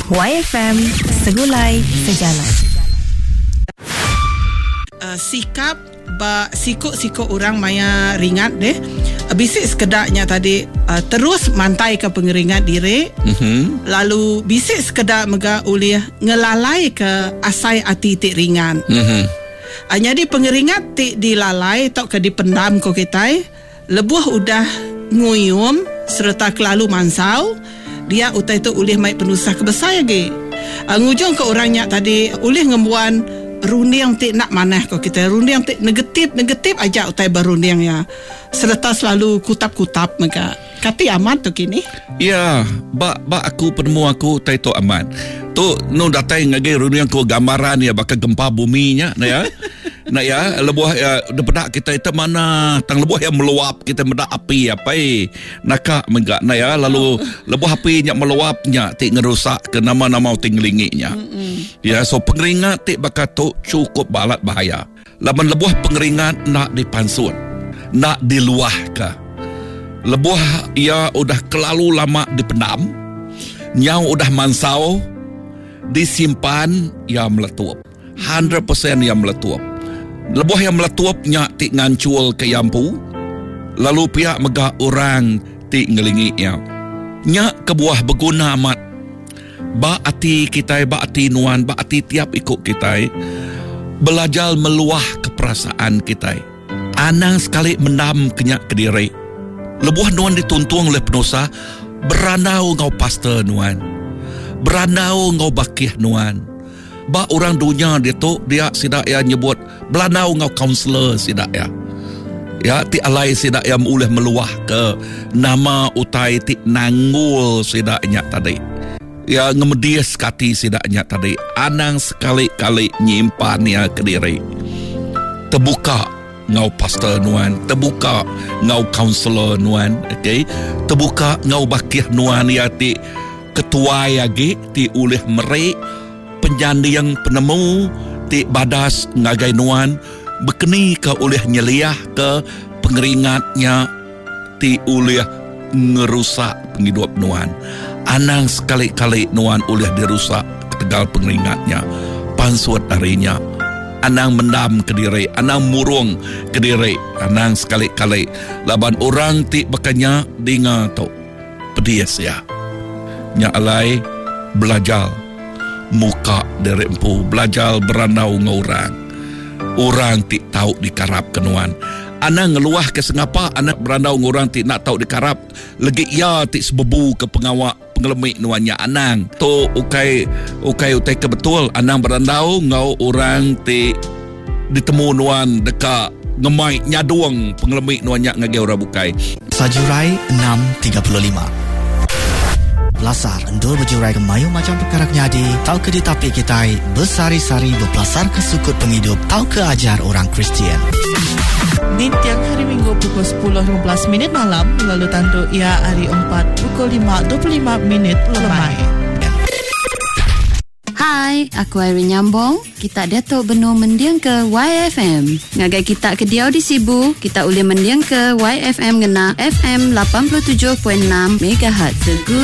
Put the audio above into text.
YFM, segulai sejalan. Sikap sikut orang maya ringat deh. Bisik sekedarnya tadi terus mantai ke pengeringat diri. Lalu bisik sekedar mega ulih ngelalai ke asai ati tik ringan. Jadi pengeringat tik dilalai atau ke dipendam ko kita. Lebuh udah nguyum serta kelalu mansau. Dia utai tu ulih mai penusah kebesar lagi. Ngujung ke orangnya tadi ulih ngembuan runding tik nak manah kau kita. Runding tik negatif aja utai berunding ya. Serta selalu kutap-kutap mereka. Kati amat tu kini. Ya, bak aku penemu aku tai tu amat. Tu no datai ngage runding ko gambaran ya bakal gempa buminya nah ya. Nak ya lebuh ya depedak kita itu mana tang lebuh yang meluap kita medak api apa nakak menggak nak ya lalu lebuh api nya meluapnya tik ngerusak ke nama-nama tinglinginya. Ya so pengeringat tik bakal tu cukup balat bahaya. Laban lebuh pengeringat nak dipansut, nak diluah ke. Lebuh ia udah kelalu lama dipendam, nyau udah mansau disimpan ya meletup. 100% yang meletup. Lebuh yang meletupnya tik ngancul ke yampu. Lalu pihak megah orang tik ngelingiknya. Nyak kebuah berguna amat. Ba ati kita, ba ati nuan, ba ati tiap ikut kita. Belajar meluah keperasaan kita. Anang sekali mendam kenyak ke diri. Lebuh nuan dituntung oleh penusa. Beranau ngau pastor nuan. Beranau ngau bakih nuan. Ba orang dunia dia tu dia sidak ya nyebut belanau ngau kaunselor sidak ya. Ya ti alai sidak ya boleh meluah ke nama utai ti nanggul sidaknya tadi. Ya ngemedias kati sidaknya tadi. Anang sekali-kali nyimpan ya ke diri. Terbuka ngau pastor nuan, terbuka ngau kaunselor nuan, okey. Terbuka ngau bakih nuan ya ti ketua ya ge ti uleh merek penjandi yang penemu tik badas ngagai nuan berkeni ke oleh nyeliah ke pengeringatnya ti oleh ngerusak penghidup nuan. Anang sekali-kali nuan oleh dirusak ketegal pengeringatnya pansut harinya. Anang mendam ke diri, anang murung ke diri, anang sekali-kali laban orang ti bekanya dengar tu pedias ya nya alai belajar muka dari empu belajar beranau ngorang orang tik tahu dikarap kenuan anak ngeluah ke sengapa anak beranau ngorang tik nak tahu dikarap lagi ia tik sebebu ke pengawak pengelemik nuannya anang tu ukai ke betul anang beranau ngau orang tik ditemu nuan dekat ngemai nyaduang pengelemik nuannya ngage orang bukai Sajurai 6.35 Belasar endul berjurai ke mayu macam perkara nyadi. Tahu ke ditapi kita bersari-sari berpelasar ke sukut penghidup. Tahu ke ajar orang Kristian. Di tiang hari Minggu pukul 10.15 malam. Lalu tandu ia hari 4 pukul 5.25 lemai. Hai, aku Irene Nyambong. Kita Datuk Benu mendiang ke YFM. Ngagai kita ke Diau di Sibu, kita boleh mendiang ke YFM ngena FM 87.6 MHz.